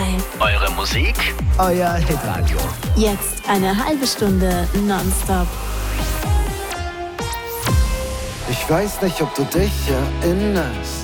Live. Eure Musik, euer Hitradio. Jetzt eine halbe Stunde nonstop. Ich weiß nicht, ob du dich erinnerst.